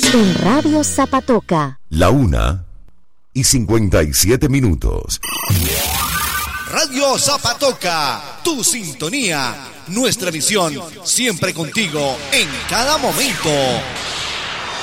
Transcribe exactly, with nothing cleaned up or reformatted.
en Radio Zapatoca. La una y cincuenta y siete minutos. Radio Zapatoca, tu sintonía, nuestra visión, siempre contigo, en cada momento.